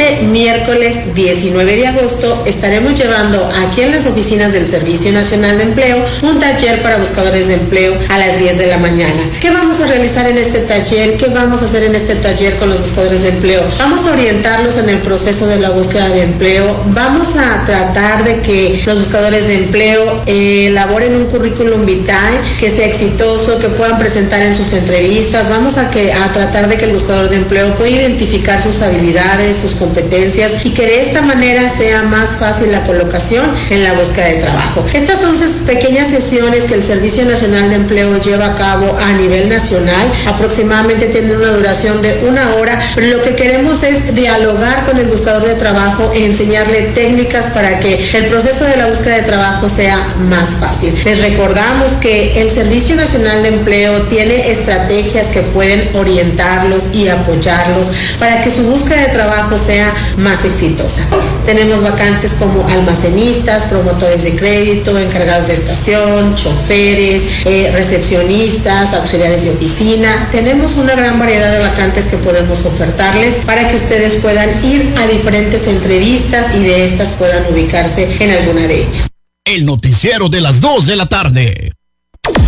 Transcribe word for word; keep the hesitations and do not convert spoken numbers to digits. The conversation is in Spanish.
Este miércoles diecinueve de agosto estaremos llevando aquí en las oficinas del Servicio Nacional de Empleo un taller para buscadores de empleo a las diez de la mañana. ¿Qué vamos a realizar en este taller? ¿Qué vamos a hacer en este taller con los buscadores de empleo? Vamos a orientarlos en el proceso de la búsqueda de empleo. Vamos a tratar de que los buscadores de empleo eh, elaboren un currículum vitae que sea exitoso, que puedan presentar en sus entrevistas. Vamos a, que, a tratar de que el buscador de empleo pueda identificar sus habilidades, sus competencias y que de esta manera sea más fácil la colocación en la búsqueda de trabajo. Estas son pequeñas sesiones que el Servicio Nacional de Empleo lleva a cabo a nivel nacional. Aproximadamente tienen una duración de una hora, pero lo que queremos es dialogar con el buscador de trabajo e enseñarle técnicas para que el proceso de la búsqueda de trabajo sea más fácil. Les recordamos que el Servicio Nacional de Empleo tiene estrategias que pueden orientarlos y apoyarlos para que su búsqueda de trabajo sea más exitosa. Tenemos vacantes como almacenistas, promotores de crédito, encargados de estación, choferes, eh, recepcionistas, auxiliares de oficina. Tenemos una gran variedad de vacantes que podemos ofertarles para que ustedes puedan ir a diferentes entrevistas y de estas puedan ubicarse en alguna de ellas. El noticiero de las dos de la tarde.